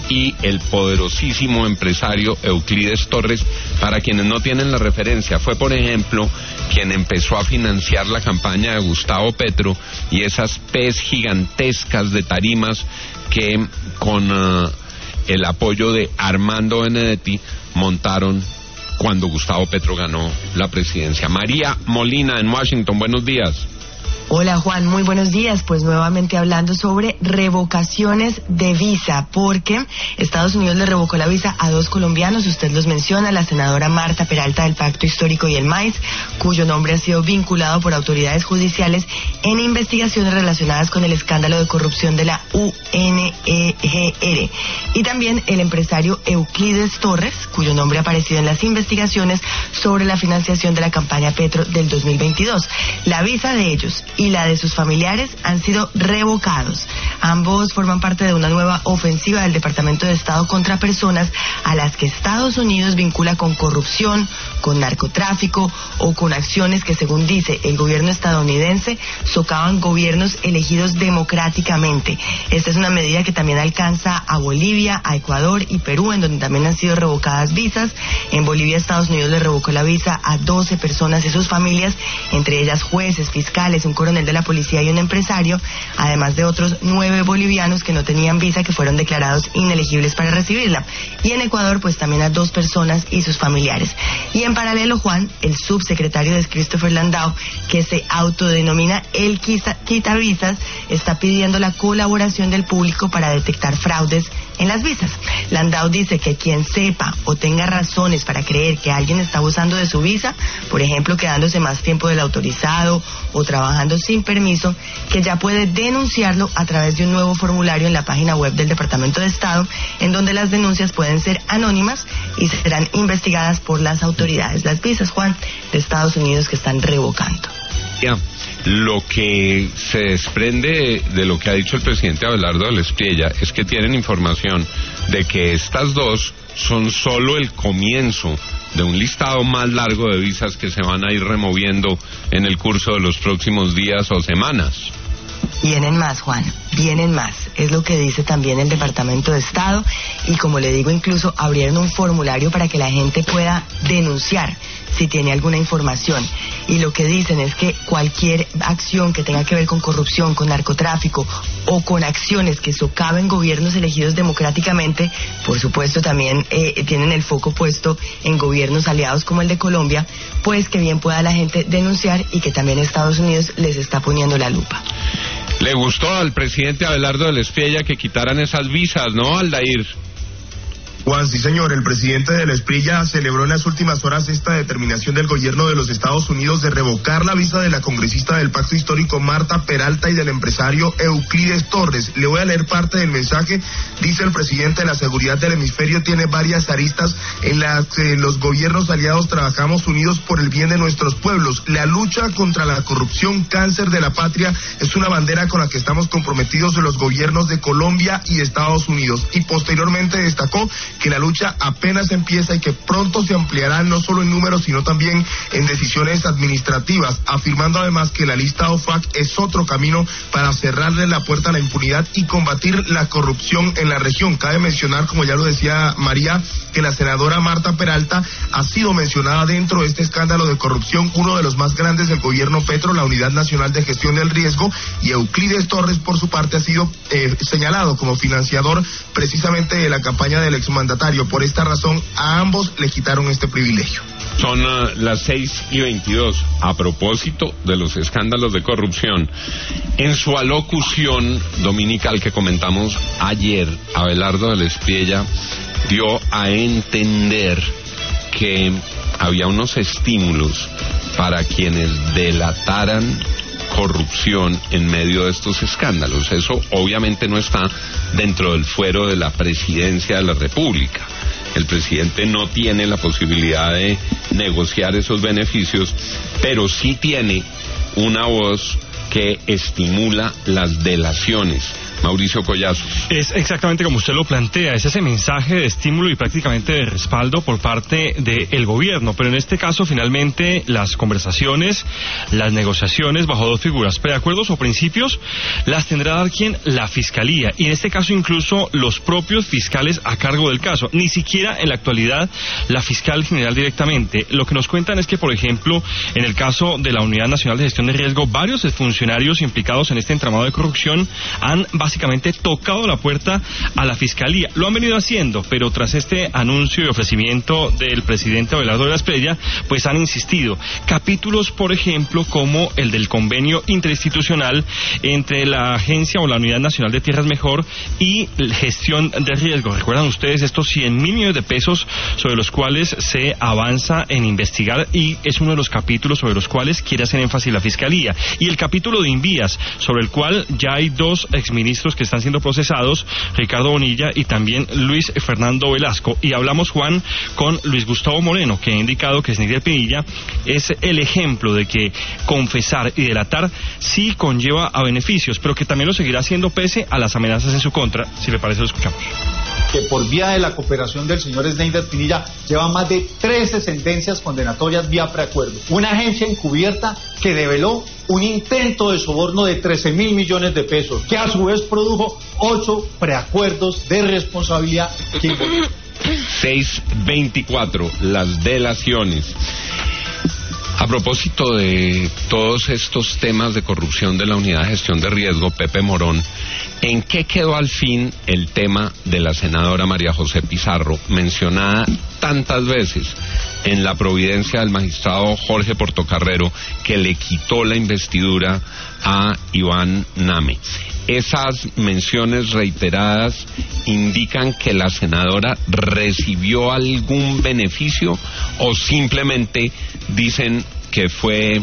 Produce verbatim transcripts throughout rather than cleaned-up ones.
y el poderosísimo empresario Euclides Torres. Para quienes no tienen la referencia, fue por ejemplo quien empezó a financiar la campaña de Gustavo Petro y esas P's gigantescas de tarimas que con uh, el apoyo de Armando Benedetti montaron cuando Gustavo Petro ganó la presidencia. María Molina en Washington, buenos días. Hola Juan, muy buenos días. Pues nuevamente hablando sobre revocaciones de visa, porque Estados Unidos le revocó la visa a dos colombianos, usted los menciona, la senadora Marta Peralta del Pacto Histórico y el M A I S, cuyo nombre ha sido vinculado por autoridades judiciales en investigaciones relacionadas con el escándalo de corrupción de la U N E G R, y también el empresario Euclides Torres, cuyo nombre ha aparecido en las investigaciones sobre la financiación de la campaña Petro del dos mil veintidós. La visa de ellos y la de sus familiares han sido revocados. Ambos forman parte de una nueva ofensiva del Departamento de Estado contra personas a las que Estados Unidos vincula con corrupción, con narcotráfico o con acciones que, según dice el gobierno estadounidense, socavan gobiernos elegidos democráticamente. Esta es una medida que también alcanza a Bolivia, a Ecuador y Perú, en donde también han sido revocadas visas. En Bolivia, Estados Unidos le revocó la visa a doce personas y sus familias, entre ellas jueces, fiscales, un coronel de la policía y un empresario, además de otros nueve bolivianos que no tenían visa, que fueron declarados inelegibles para recibirla. Y en Ecuador, pues también a dos personas y sus familiares. Y en paralelo, Juan, el subsecretario de Christopher Landau, que se autodenomina el quita visas, está pidiendo la colaboración del público para detectar fraudes en las visas. Landau dice que quien sepa o tenga razones para creer que alguien está abusando de su visa, por ejemplo, quedándose más tiempo del autorizado o trabajando sin permiso, que ya puede denunciarlo a través de un nuevo formulario en la página web del Departamento de Estado, en donde las denuncias pueden ser anónimas y serán investigadas por las autoridades. Las visas, Juan, de Estados Unidos que están revocando. Ya, lo que se desprende de lo que ha dicho el presidente Abelardo del Espriella es que tienen información de que estas dos son solo el comienzo de un listado más largo de visas que se van a ir removiendo en el curso de los próximos días o semanas. Vienen más, Juan, vienen más. Es lo que dice también el Departamento de Estado, y como le digo, incluso abrieron un formulario para que la gente pueda denunciar si tiene alguna información. Y lo que dicen es que cualquier acción que tenga que ver con corrupción, con narcotráfico o con acciones que socaven gobiernos elegidos democráticamente, por supuesto también eh, tienen el foco puesto en gobiernos aliados como el de Colombia, pues que bien pueda la gente denunciar y que también Estados Unidos les está poniendo la lupa. Le gustó al presidente Abelardo del Espriella que quitaran esas visas, ¿no, Aldair? Juan, sí señor, el presidente del Espriella celebró en las últimas horas esta determinación del gobierno de los Estados Unidos de revocar la visa de la congresista del Pacto Histórico Marta Peralta y del empresario Euclides Torres. Le voy a leer parte del mensaje. Dice el presidente: la seguridad del hemisferio tiene varias aristas en las que los gobiernos aliados trabajamos unidos por el bien de nuestros pueblos. La lucha contra la corrupción, cáncer de la patria, es una bandera con la que estamos comprometidos en los gobiernos de Colombia y Estados Unidos. Y posteriormente destacó que la lucha apenas empieza y que pronto se ampliará no solo en números sino también en decisiones administrativas, afirmando además que la lista O F A C es otro camino para cerrarle la puerta a la impunidad y combatir la corrupción en la región. Cabe mencionar, como ya lo decía María, que la senadora Marta Peralta ha sido mencionada dentro de este escándalo de corrupción, uno de los más grandes del gobierno Petro, la Unidad Nacional de Gestión del Riesgo, y Euclides Torres, por su parte, ha sido eh, señalado como financiador precisamente de la campaña del exmandatario. Por esta razón, a ambos le quitaron este privilegio. Son uh, las seis y veintidós. A propósito de los escándalos de corrupción, en su alocución dominical que comentamos ayer, Abelardo del Espriella dio a entender que había unos estímulos para quienes delataran corrupción en medio de estos escándalos. Eso obviamente no está dentro del fuero de la presidencia de la República. El presidente no tiene la posibilidad de negociar esos beneficios, pero sí tiene una voz que estimula las delaciones Mauricio Collazo. Es exactamente como usted lo plantea, es ese mensaje de estímulo y prácticamente de respaldo por parte del gobierno, pero en este caso finalmente las conversaciones, las negociaciones bajo dos figuras, preacuerdos o principios, las tendrá dar quien la Fiscalía, y en este caso incluso los propios fiscales a cargo del caso, ni siquiera en la actualidad la fiscal general directamente. Lo que nos cuentan es que, por ejemplo, en el caso de la Unidad Nacional de Gestión de Riesgo, varios funcionarios implicados en este entramado de corrupción han básicamente tocado la puerta a la Fiscalía. Lo han venido haciendo, pero tras este anuncio y ofrecimiento del presidente Abelardo de la Espriella, pues han insistido. Capítulos, por ejemplo, como el del convenio interinstitucional entre la Agencia o la Unidad Nacional de Tierras Mejor y Gestión de Riesgo. ¿Recuerdan ustedes estos cien mil millones de pesos sobre los cuales se avanza en investigar, y es uno de los capítulos sobre los cuales quiere hacer énfasis la Fiscalía? Y el capítulo de Invías, sobre el cual ya hay dos exministros que están siendo procesados, Ricardo Bonilla y también Luis Fernando Velasco. Y hablamos, Juan, con Luis Gustavo Moreno, que ha indicado que Snider Pinilla es el ejemplo de que confesar y delatar sí conlleva a beneficios, pero que también lo seguirá haciendo pese a las amenazas en su contra. Si le parece, lo escuchamos. Que por vía de la cooperación del señor Snider Pinilla lleva más de trece sentencias condenatorias vía preacuerdo. Una agencia encubierta que develó un intento de soborno de trece mil millones de pesos, que a su vez produjo ocho preacuerdos de responsabilidad. seis veinticuatro, las delaciones. A propósito de todos estos temas de corrupción de la Unidad de Gestión de Riesgo, Pepe Morón, ¿en qué quedó al fin el tema de la senadora María José Pizarro, mencionada tantas veces en la providencia del magistrado Jorge Portocarrero, que le quitó la investidura a Iván Name? Esas menciones reiteradas indican que la senadora recibió algún beneficio, o simplemente dicen que fue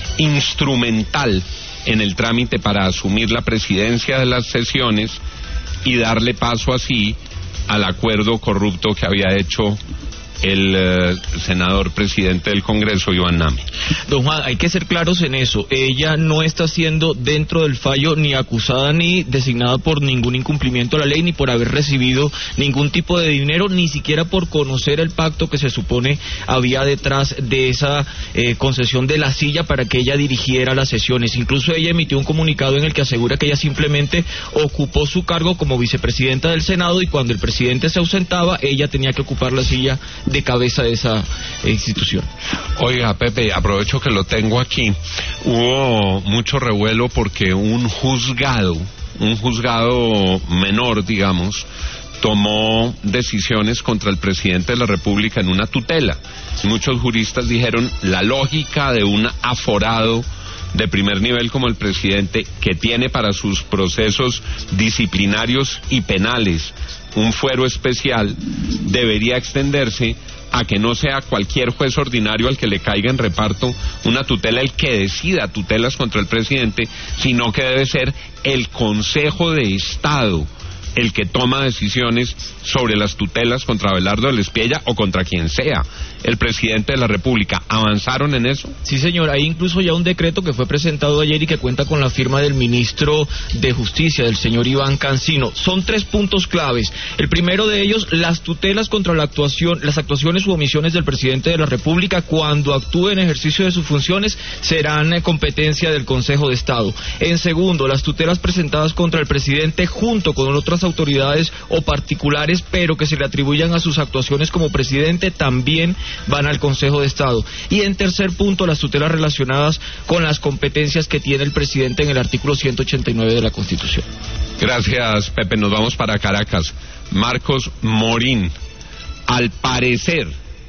instrumental en el trámite para asumir la presidencia de las sesiones y darle paso así al acuerdo corrupto que había hecho el eh, senador presidente del Congreso, Iván Name. Don Juan, hay que ser claros en eso. Ella no está siendo dentro del fallo ni acusada ni designada por ningún incumplimiento a la ley, ni por haber recibido ningún tipo de dinero, ni siquiera por conocer el pacto que se supone había detrás de esa eh, concesión de la silla para que ella dirigiera las sesiones. Incluso ella emitió un comunicado en el que asegura que ella simplemente ocupó su cargo como vicepresidenta del Senado, y cuando el presidente se ausentaba, ella tenía que ocupar la silla de cabeza de esa institución. Oiga, Pepe, aprovecho que lo tengo aquí. Hubo mucho revuelo porque un juzgado, un juzgado menor, digamos, tomó decisiones contra el presidente de la República en una tutela. Muchos juristas dijeron, la lógica de un aforado de primer nivel como el presidente, que tiene para sus procesos disciplinarios y penales un fuero especial, debería extenderse a que no sea cualquier juez ordinario al que le caiga en reparto una tutela el que decida tutelas contra el presidente, sino que debe ser el Consejo de Estado el que toma decisiones sobre las tutelas contra Abelardo de la Espriella o contra quien sea el presidente de la República. ¿Avanzaron en eso? Sí, señor. Hay incluso ya un decreto que fue presentado ayer y que cuenta con la firma del ministro de Justicia, del señor Iván Cancino. Son tres puntos claves. El primero de ellos, las tutelas contra la actuación, las actuaciones u omisiones del presidente de la República cuando actúe en ejercicio de sus funciones serán eh, competencia del Consejo de Estado. En segundo, las tutelas presentadas contra el presidente junto con otras autoridades o particulares, pero que se le atribuyan a sus actuaciones como presidente, también van al Consejo de Estado. Y en tercer punto, las tutelas relacionadas con las competencias que tiene el presidente en el artículo ciento ochenta y nueve de la Constitución. Gracias, Pepe. Nos vamos para Caracas. Marcos Morín, al parecer,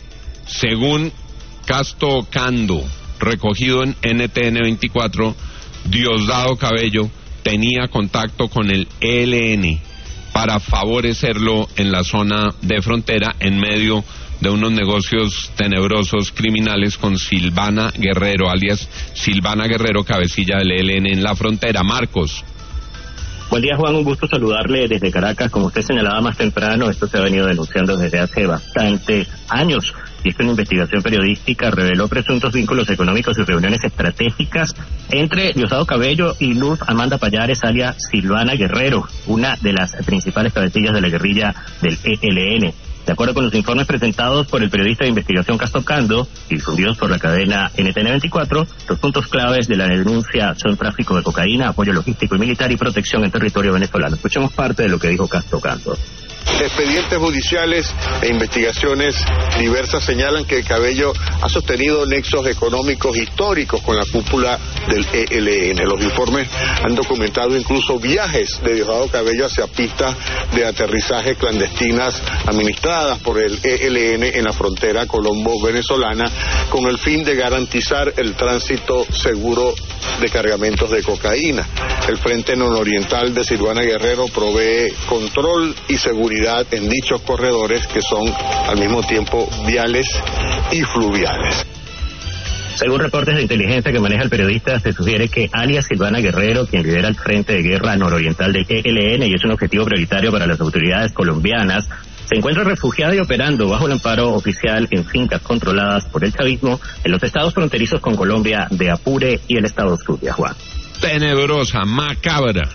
según Casto Cando, recogido en N T N veinticuatro, Diosdado Cabello tenía contacto con el E L N para favorecerlo en la zona de frontera en medio de unos negocios tenebrosos criminales con Silvana Guerrero, alias Silvana Guerrero, cabecilla del E L N en la frontera. Marcos. Buen día, Juan, un gusto saludarle desde Caracas. Como usted señalaba más temprano, esto se ha venido denunciando desde hace bastantes años. y es que una investigación periodística reveló presuntos vínculos económicos y reuniones estratégicas entre Diosdado Cabello y Luz Amanda Pallares, alias Silvana Guerrero, una de las principales cabecillas de la guerrilla del E L N. De acuerdo con los informes presentados por el periodista de investigación Castocando y difundidos por la cadena N T N veinticuatro, los puntos claves de la denuncia son tráfico de cocaína, apoyo logístico y militar y protección en territorio venezolano. Escuchemos parte de lo que dijo Castocando. Expedientes judiciales e investigaciones diversas señalan que Cabello ha sostenido nexos económicos históricos con la cúpula del E L N. Los informes han documentado incluso viajes de Diosdado Cabello hacia pistas de aterrizaje clandestinas administradas por el E L N en la frontera colombo-venezolana con el fin de garantizar el tránsito seguro de cargamentos de cocaína. El Frente Nororiental de Silvana Guerrero provee control y seguridad en dichos corredores que son al mismo tiempo viales y fluviales. Según reportes de inteligencia que maneja el periodista, se sugiere que alias Silvana Guerrero, quien lidera el Frente de Guerra Nororiental del E L N y es un objetivo prioritario para las autoridades colombianas, se encuentra refugiada y operando bajo el amparo oficial en fincas controladas por el chavismo en los estados fronterizos con Colombia de Apure y el estado Zulia, Juan. Tenebrosa, macabra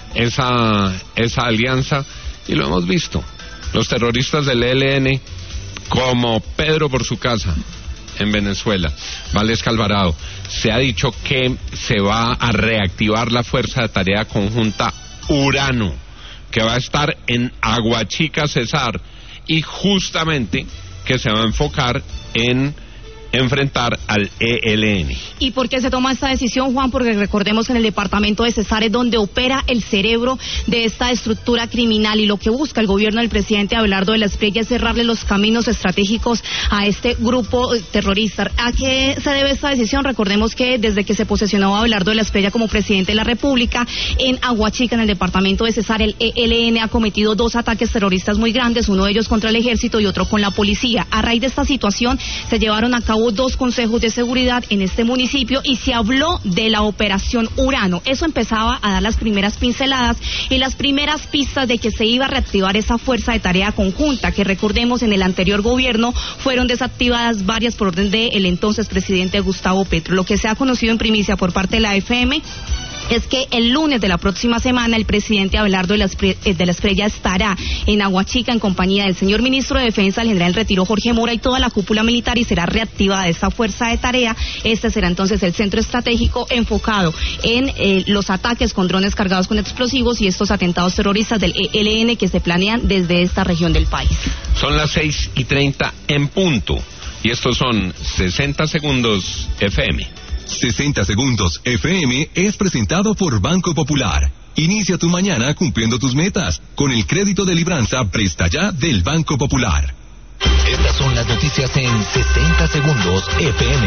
esa, esa alianza, y lo hemos visto. Los terroristas del E L N, como Pedro por su casa en Venezuela, Valesca Alvarado, se ha dicho que se va a reactivar la Fuerza de Tarea Conjunta Urano, que va a estar en Aguachica, Cesar, y justamente que se va a enfocar en enfrentar al E L N. ¿Y por qué se toma esta decisión, Juan? Porque recordemos que en el departamento de Cesar es donde opera el cerebro de esta estructura criminal, y lo que busca el gobierno del presidente Abelardo de la Espriella es cerrarle los caminos estratégicos a este grupo terrorista. ¿A qué se debe esta decisión? Recordemos que desde que se posesionó Abelardo de la Espriella como presidente de la República, en Aguachica, en el departamento de Cesar, el E L N ha cometido dos ataques terroristas muy grandes, uno de ellos contra el ejército y otro con la policía. A raíz de esta situación se llevaron a cabo dos consejos de seguridad en este municipio y se habló de la operación Urano. Eso empezaba a dar las primeras pinceladas y las primeras pistas de que se iba a reactivar esa fuerza de tarea conjunta, que recordemos en el anterior gobierno fueron desactivadas varias por orden del entonces presidente Gustavo Petro. Lo que se ha conocido en primicia por parte de la F M es que el lunes de la próxima semana el presidente Abelardo de la, Espre- de la Espriella estará en Aguachica en compañía del señor ministro de Defensa, el general en retiro Jorge Mora, y toda la cúpula militar, y será reactivada esta fuerza de tarea. Este será entonces el centro estratégico enfocado en eh, los ataques con drones cargados con explosivos y estos atentados terroristas del E L N que se planean desde esta región del país. Son las seis y treinta en punto y estos son sesenta segundos F M. sesenta segundos F M es presentado por Banco Popular. Inicia tu mañana cumpliendo tus metas con el crédito de libranza Presta Ya del Banco Popular. Estas son las noticias en sesenta segundos F M.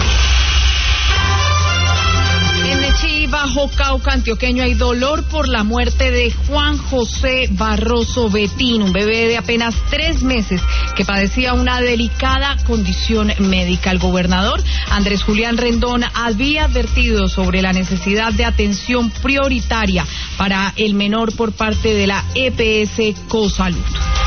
En Nechí, Bajo Cauca, antioqueño, hay dolor por la muerte de Juan José Barroso Betín, un bebé de apenas tres meses que padecía una delicada condición médica. El gobernador Andrés Julián Rendón había advertido sobre la necesidad de atención prioritaria para el menor por parte de la E P S Cosalud.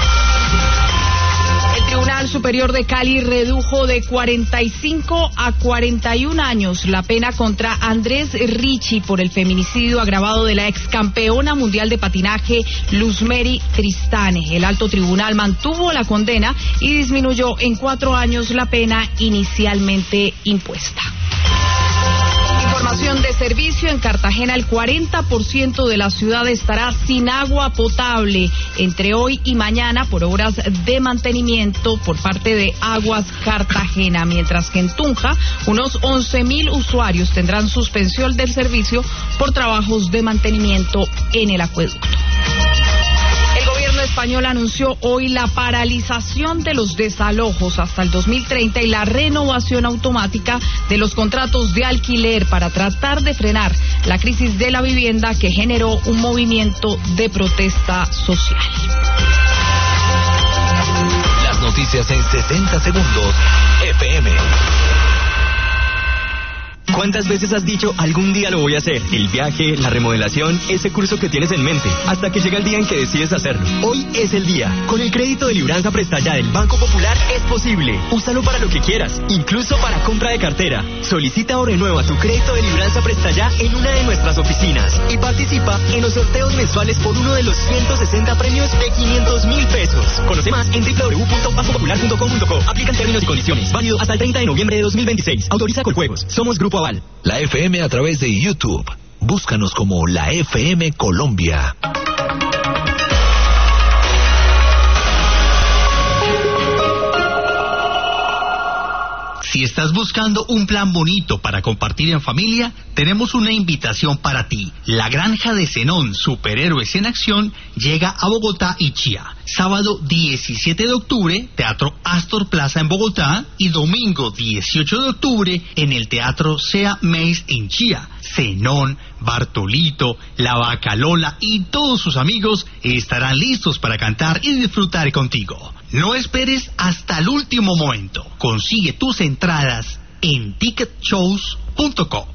El Tribunal Superior de Cali redujo de cuarenta y cinco a cuarenta y un años la pena contra Andrés Ricci por el feminicidio agravado de la ex campeona mundial de patinaje Luzmeri Tristane. El alto tribunal mantuvo la condena y disminuyó en cuatro años la pena inicialmente impuesta. Información de servicio: en Cartagena el cuarenta por ciento de la ciudad estará sin agua potable entre hoy y mañana por obras de mantenimiento por parte de Aguas Cartagena, mientras que en Tunja unos once mil usuarios tendrán suspensión del servicio por trabajos de mantenimiento en el acueducto. El gobierno español anunció hoy la paralización de los desalojos hasta el dos mil treinta y la renovación automática de los contratos de alquiler para tratar de frenar la crisis de la vivienda que generó un movimiento de protesta social. Las noticias en sesenta segundos F M. ¿Cuántas veces has dicho, algún día lo voy a hacer? El viaje, la remodelación, ese curso que tienes en mente, hasta que llega el día en que decides hacerlo. Hoy es el día. Con el crédito de Libranza Presta Ya del Banco Popular es posible. Úsalo para lo que quieras, incluso para compra de cartera. Solicita o renueva tu crédito de Libranza Presta Ya en una de nuestras oficinas y participa en los sorteos mensuales por uno de los ciento sesenta premios de quinientos mil pesos. Conoce más en doble u doble u doble u punto banco popular punto com punto co. Aplican términos y condiciones. Válido hasta el treinta de noviembre de dos mil veintiséis. Autoriza Coljuegos. Somos Grupo Aval. La F M a través de YouTube. Búscanos como la F M Colombia. Si estás buscando un plan bonito para compartir en familia, tenemos una invitación para ti. La Granja de Zenón, Superhéroes en Acción, llega a Bogotá y Chía. Sábado diecisiete de octubre, Teatro Astor Plaza en Bogotá, y domingo dieciocho de octubre en el Teatro Sea Mace en Chía. Zenón, Bartolito, La Vaca Lola y todos sus amigos estarán listos para cantar y disfrutar contigo. No esperes hasta el último momento. Consigue tus entradas en ticket shows punto com.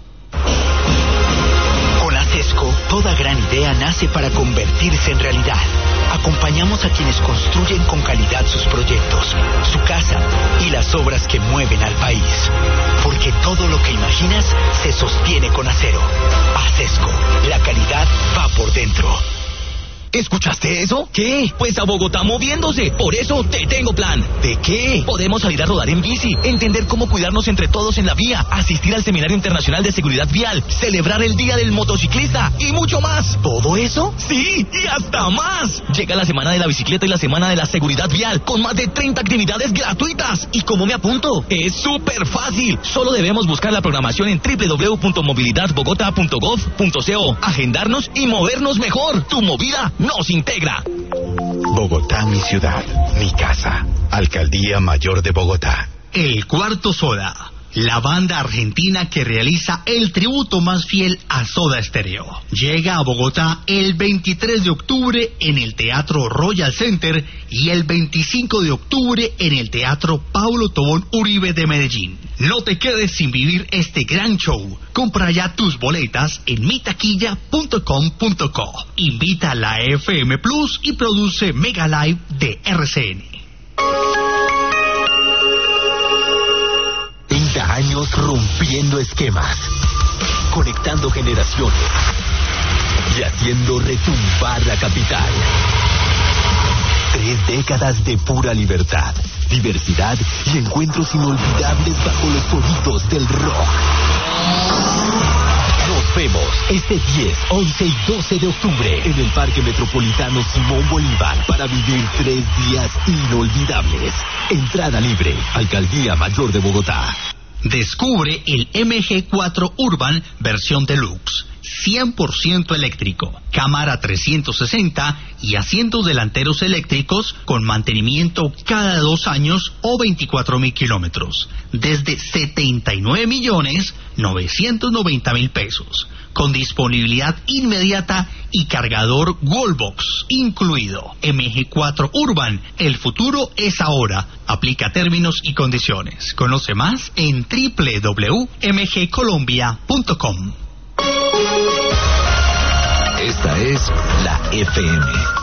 Con ASESCO, toda gran idea nace para convertirse en realidad. Acompañamos a quienes construyen con calidad sus proyectos, su casa y las obras que mueven al país. Porque todo lo que imaginas se sostiene con acero. ASESCO, la calidad va por dentro. ¿Escuchaste eso? ¿Qué? Pues a Bogotá moviéndose. Por eso te tengo plan. ¿De qué? Podemos salir a rodar en bici, entender cómo cuidarnos entre todos en la vía, asistir al Seminario Internacional de Seguridad Vial, celebrar el Día del Motociclista y mucho más. ¿Todo eso? Sí, y hasta más. Llega la Semana de la Bicicleta y la Semana de la Seguridad Vial con más de treinta actividades gratuitas. ¿Y cómo me apunto? Es súper fácil. Solo debemos buscar la programación en doble u doble u doble u punto movilidad bogotá punto gov punto co, agendarnos y movernos mejor. Tu movida nos integra. Bogotá, mi ciudad, mi casa. Alcaldía Mayor de Bogotá. El Cuarto Soda, la banda argentina que realiza el tributo más fiel a Soda Stereo. Llega a Bogotá el veintitrés de octubre en el Teatro Royal Center y el veinticinco de octubre en el Teatro Pablo Tobón Uribe de Medellín. No te quedes sin vivir este gran show. Compra ya tus boletas en mi taquilla punto com punto co. Invita a la F M Plus y produce Mega Live de R C N. treinta años rompiendo esquemas, conectando generaciones y haciendo retumbar la capital. Tres décadas de pura libertad, diversidad y encuentros inolvidables bajo los sonidos del rock. Nos vemos este diez, once y doce de octubre en el Parque Metropolitano Simón Bolívar para vivir tres días inolvidables. Entrada libre, Alcaldía Mayor de Bogotá. Descubre el M G cuatro Urban versión Deluxe, cien por ciento eléctrico, cámara trescientos sesenta y asientos delanteros eléctricos con mantenimiento cada dos años o veinticuatro mil kilómetros, desde setenta y nueve millones novecientos noventa mil pesos, con disponibilidad inmediata y cargador Wallbox incluido. M G cuatro Urban, el futuro es ahora. Aplica términos y condiciones. Conoce más en doble u doble u doble u punto m g colombia punto com. Esta es la F M.